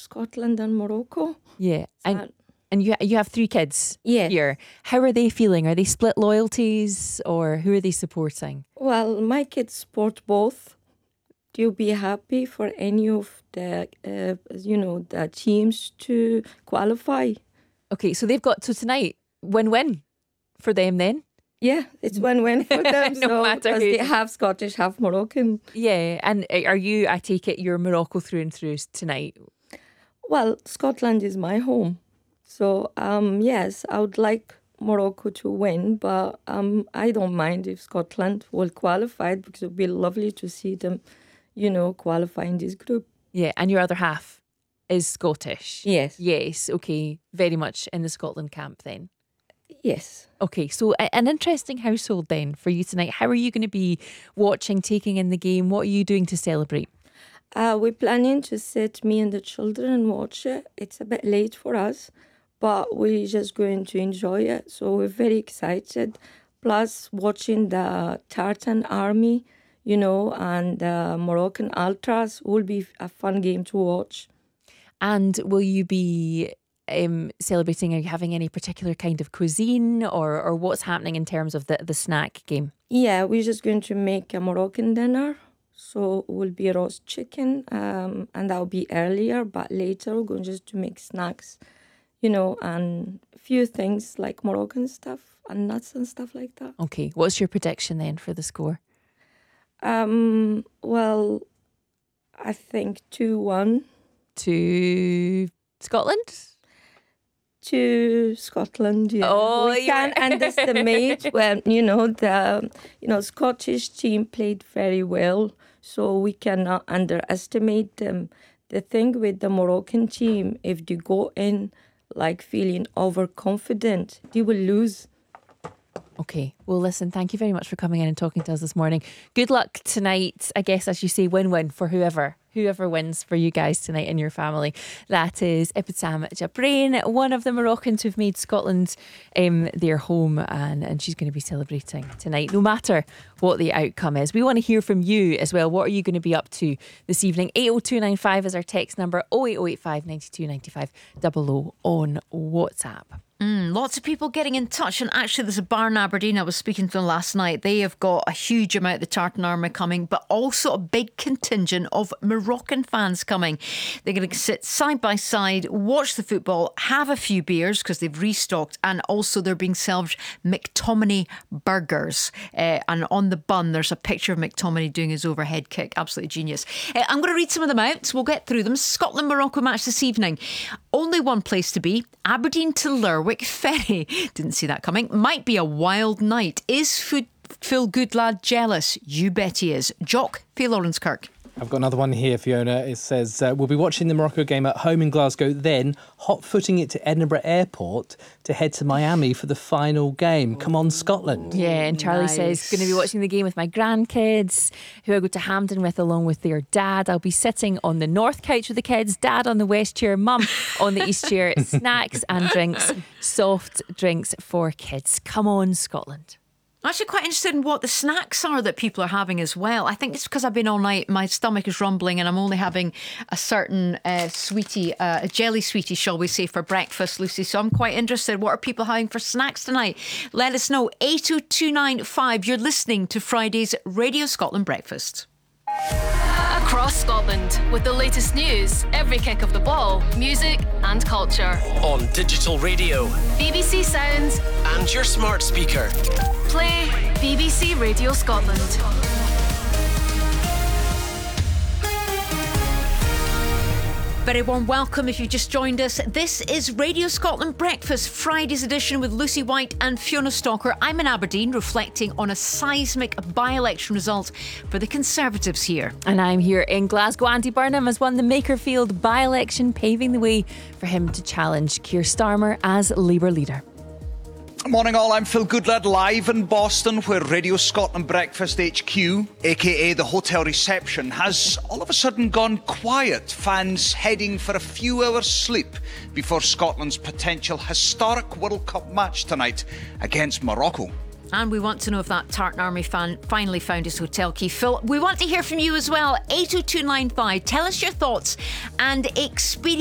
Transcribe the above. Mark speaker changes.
Speaker 1: Scotland and Morocco.
Speaker 2: Yeah, and you have 3 kids
Speaker 1: Yes.
Speaker 2: here. How are they feeling? Are they split loyalties, or who are they supporting?
Speaker 1: Well, my kids support both. Do you be happy for any of the, the teams to qualify?
Speaker 2: Okay, so tonight, win-win for them then?
Speaker 1: Yeah, it's win-win for them.
Speaker 2: No matter
Speaker 1: because
Speaker 2: who.
Speaker 1: they have Scottish, have Moroccan.
Speaker 2: Yeah, and are you, I take it, you're Morocco through and through tonight?
Speaker 1: Well, Scotland is my home. So, yes, I would like Morocco to win, but I don't mind if Scotland will qualify because it would be lovely to see them, qualify in this group.
Speaker 2: Yeah, and your other half is Scottish?
Speaker 1: Yes.
Speaker 2: Yes, okay, very much in the Scotland camp then.
Speaker 1: Yes.
Speaker 2: Okay, so an interesting household then for you tonight. How are you going to be watching, taking in the game? What are you doing to celebrate?
Speaker 1: We're planning to sit, me and the children, and watch it. It's a bit late for us, but we're just going to enjoy it. So we're very excited. Plus, watching the Tartan Army, and the Moroccan Ultras will be a fun game to watch.
Speaker 2: And will you be celebrating? Are you having any particular kind of cuisine, or what's happening in terms of the snack game?
Speaker 1: Yeah, we're just going to make a Moroccan dinner. So it will be roast chicken, and that'll be earlier, but later we're going just to make snacks, and a few things like Moroccan stuff and nuts and stuff like that.
Speaker 2: Okay, what's your prediction then for the score?
Speaker 1: Well, I think 2-1.
Speaker 2: To Scotland?
Speaker 1: To Scotland, yeah.
Speaker 2: Oh,
Speaker 1: we can't underestimate when, the Scottish team played very well, so we cannot underestimate them. The thing with the Moroccan team, if they go in like feeling overconfident, they will lose.
Speaker 2: Okay, well listen, thank you very much for coming in and talking to us this morning. Good luck tonight. I guess, as you say, win-win for whoever wins for you guys tonight in your family. That is Ibtisam Jabrain, one of the Moroccans who've made Scotland their home, and she's going to be celebrating tonight, no matter what the outcome is. We want to hear from you as well. What are you going to be up to this evening? 80295 is our text number, 08085 92 95 00 on WhatsApp.
Speaker 3: Lots of people getting in touch, and actually there's a bar in Aberdeen, I was speaking to them last night. They have got a huge amount of the Tartan Army coming, but also a big contingent of Moroccan fans coming. They're going to sit side by side, watch the football, have a few beers because they've restocked, and also they're being served McTominay burgers, and on the bun there's a picture of McTominay doing his overhead kick. Absolutely genius. I'm going to read some of them out, we'll get through them. Scotland-Morocco match this evening. Only one place to be, Aberdeen to Lerwick Ferry. Didn't see that coming. Might be a wild night. Is Phil Goodlad jealous? You bet he is. Jock for Lawrence Kirk.
Speaker 4: I've got another one here, Fiona. It says, we'll be watching the Morocco game at home in Glasgow, then hot-footing it to Edinburgh Airport to head to Miami for the final game. Come on, Scotland.
Speaker 2: Yeah, and Charlie says, going to be watching the game with my grandkids, who I go to Hampden with along with their dad. I'll be sitting on the north couch with the kids, dad on the west chair, mum on the east chair. Snacks and drinks, soft drinks for kids. Come on, Scotland.
Speaker 3: I'm actually quite interested in what the snacks are that people are having as well. I think it's because I've been all night, my stomach is rumbling, and I'm only having a certain sweetie, a jelly sweetie, shall we say, for breakfast, Lucy. So I'm quite interested. What are people having for snacks tonight? Let us know. 80295. You're listening to Friday's Radio Scotland Breakfast.
Speaker 5: Across Scotland, with the latest news, every kick of the ball, music and culture.
Speaker 6: On digital radio,
Speaker 5: BBC Sounds,
Speaker 6: and your smart speaker.
Speaker 5: Play BBC Radio Scotland.
Speaker 3: Very warm welcome if you've just joined us. This is Radio Scotland Breakfast, Friday's edition with Lucy White and Fiona Stalker. I'm in Aberdeen, reflecting on a seismic by-election result for the Conservatives here.
Speaker 2: And I'm here in Glasgow. Andy Burnham has won the Makerfield by-election, paving the way for him to challenge Keir Starmer as Labour leader.
Speaker 7: Morning all, I'm Phil Goodlad, live in Boston, where Radio Scotland Breakfast HQ, aka the hotel reception, has all of a sudden gone quiet. Fans heading for a few hours sleep before Scotland's potential historic World Cup match tonight against Morocco.
Speaker 3: And we want to know if that Tartan Army fan finally found his hotel key. Phil, we want to hear from you as well. 80295. Tell us your thoughts and experience.